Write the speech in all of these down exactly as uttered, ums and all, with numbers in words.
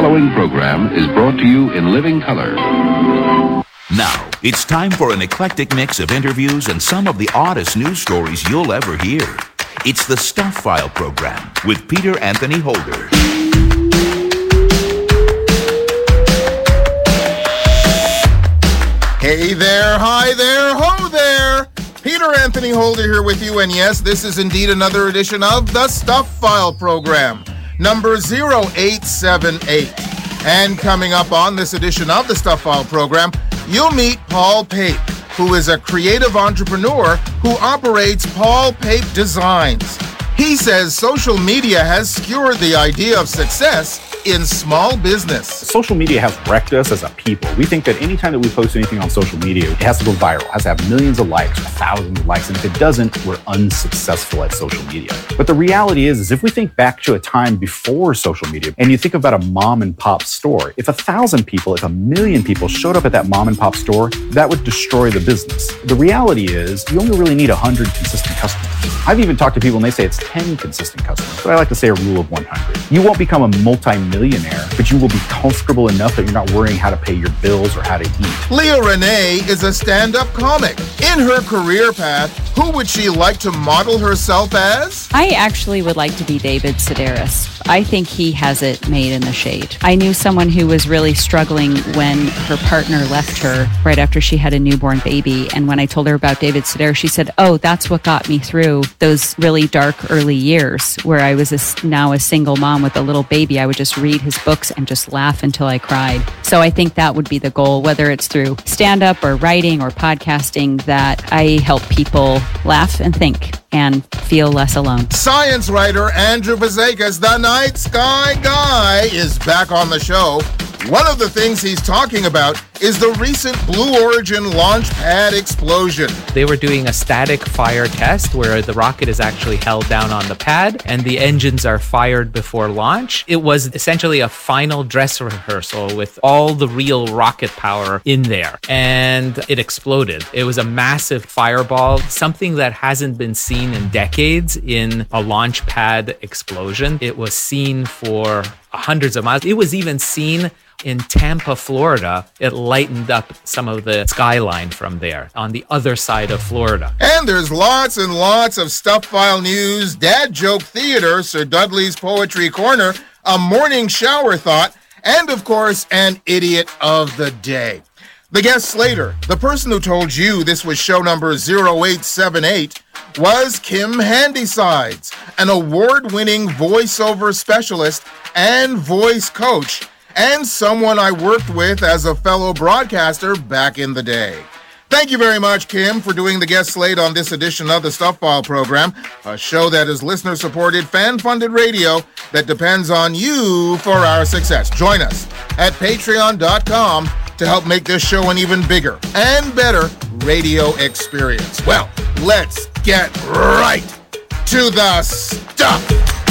following program is brought to you in living color. Now, it's time for an eclectic mix of interviews and some of the oddest news stories you'll ever hear. It's the Stuff File program with Peter Anthony Holder. Hey there, hi there, ho there! Peter Anthony Holder here with you, and yes, this is indeed another edition of the Stuff File program, number zero eight seven eight. And coming up on this edition of the Stuff File program, you'll meet Paul Pape, who is a creative entrepreneur who operates Paul Pape Designs. He says social media has skewered the idea of success in small business. Social media has wrecked us as a people. We think that anytime that we post anything on social media, it has to go viral, it has to have millions of likes or thousands of likes. And if it doesn't, we're unsuccessful at social media. But the reality is, is if we think back to a time before social media and you think about a mom and pop store, if a thousand people, if a million people showed up at that mom and pop store, that would destroy the business. The reality is you only really need one hundred consistent customers. I've even talked to people and they say it's ten consistent customers, but I like to say a rule of one hundred. You won't become a multi-millionaire, but you will be comfortable enough that you're not worrying how to pay your bills or how to eat. Leah Renee is a stand-up comic. In her career path, who would she like to model herself as? I actually would like to be David Sedaris. I think he has it made in the shade. I knew someone who was really struggling when her partner left her right after she had a newborn baby. And when I told her about David Sedaris, she said, oh, that's what got me through those really dark early years where I was a, now a single mom with a little baby. I would just read his books and just laugh until I cried. So I think that would be the goal, whether it's through stand-up or writing or podcasting, that I help people laugh and think and feel less alone. Science writer Andrew Fazekas, the Night Sky Guy, is back on the show. One of the things he's talking about is the recent Blue Origin launch pad explosion. They were doing a static fire test where the rocket is actually held down on the pad and the engines are fired before launch. It was essentially a final dress rehearsal with all the real rocket power in there, and it exploded. It was a massive fireball, something that hasn't been seen in decades in a launch pad explosion. It was seen for hundreds of miles. It was even seen in Tampa, Florida. It lightened up some of the skyline from there on the other side of Florida. And there's lots and lots of Stuff File news, dad joke theater, Sir Dudley's Poetry Corner, a morning shower thought, and of course, an idiot of the day. The guest later, the person who told you this was show number zero eight seven eight, was Kim Handysides, an award-winning voiceover specialist and voice coach, and someone I worked with as a fellow broadcaster back in the day. Thank you very much, Kim, for doing the guest slate on this edition of the Stuff File program, a show that is listener-supported, fan-funded radio that depends on you for our success. Join us at patreon dot com to help make this show an even bigger and better radio experience. Well, let's get right to the stuff.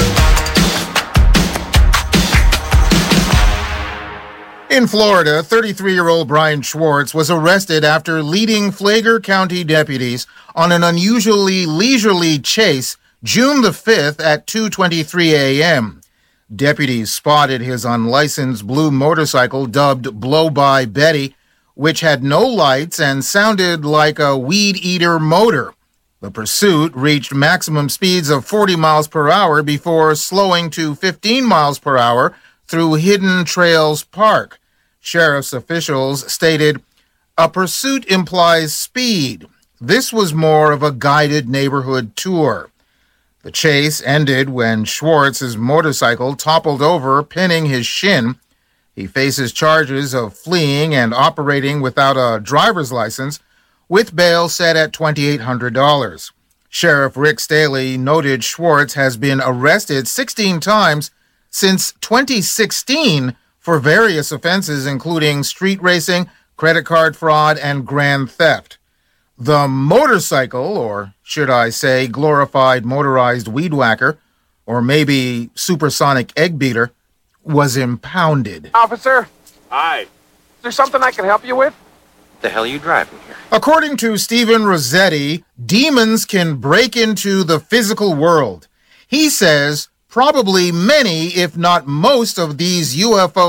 In Florida, thirty-three-year-old Brian Schwartz was arrested after leading Flagler County deputies on an unusually leisurely chase June the fifth at two twenty-three a.m. Deputies spotted his unlicensed blue motorcycle dubbed Blow-By Betty, which had no lights and sounded like a weed-eater motor. The pursuit reached maximum speeds of forty miles per hour before slowing to fifteen miles per hour through Hidden Trails Park. Sheriff's officials stated, a pursuit implies speed. This was more of a guided neighborhood tour. The chase ended when Schwartz's motorcycle toppled over, pinning his shin. He faces charges of fleeing and operating without a driver's license, with bail set at twenty-eight hundred dollars. Sheriff Rick Staley noted Schwartz has been arrested sixteen times since twenty sixteen for various offenses, including street racing, credit card fraud, and grand theft. The motorcycle, or should I say glorified motorized weed whacker, or maybe supersonic egg beater, was impounded. Officer? Hi. Is there something I can help you with? The hell are you driving here? According to Stephen Rossetti, demons can break into the physical world. He says probably many, if not most, of these U F O